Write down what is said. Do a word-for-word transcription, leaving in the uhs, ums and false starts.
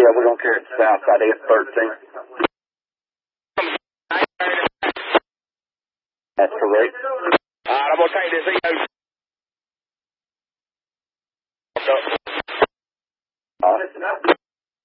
Yeah, we're going to carry it south side eight thirteen. That's correct. All right, I'm going to take this E O